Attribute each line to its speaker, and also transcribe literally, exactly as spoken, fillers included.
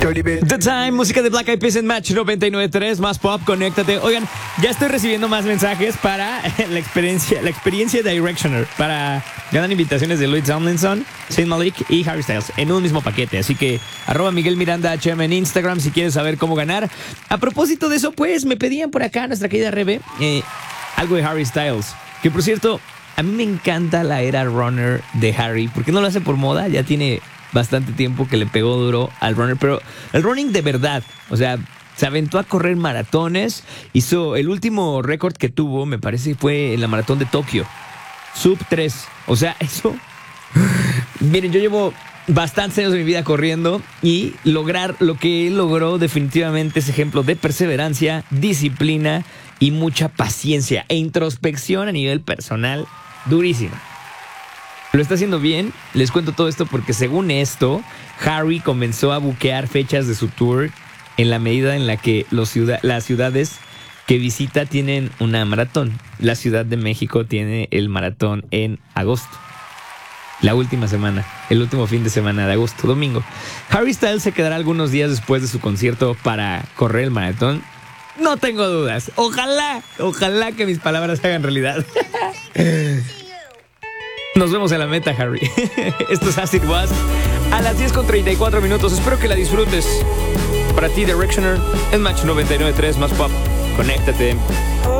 Speaker 1: The Time, música de Black Eyed Peas en Match noventa y nueve punto tres, más pop, conéctate. Oigan, ya estoy recibiendo más mensajes para la experiencia, la experiencia Directioner, para ganar invitaciones de Louis Tomlinson, Saint Malik y Harry Styles en un mismo paquete. Así que arroba Miguel Miranda H M en Instagram si quieres saber cómo ganar. A propósito de eso, pues me pedían por acá nuestra querida Rebe eh, algo de Harry Styles, que por cierto, a mí me encanta la era runner de Harry, porque no lo hace por moda, ya tiene bastante tiempo que le pegó duro al runner, pero el running de verdad, o sea, se aventó a correr maratones, hizo el último récord que tuvo, me parece, fue en la maratón de Tokio, sub tres, o sea, eso, miren, yo llevo bastantes años de mi vida corriendo y lograr lo que él logró definitivamente es ejemplo de perseverancia, disciplina y mucha paciencia e introspección a nivel personal durísima. Lo está haciendo bien. Les cuento todo esto porque según esto, Harry comenzó a buquear fechas de su tour en la medida en la que los ciudad- las ciudades que visita tienen una maratón. La Ciudad de México tiene el maratón en agosto. La última semana, el último fin de semana de agosto, domingo. Harry Styles se quedará algunos días después de su concierto para correr el maratón. No tengo dudas. Ojalá, ojalá que mis palabras se hagan realidad. Nos vemos en la meta, Harry. Esto es As It Was a las diez con treinta y cuatro minutos. Espero que la disfrutes. Para ti, Directioner, en Match noventa y nueve punto tres, más pop. Conéctate.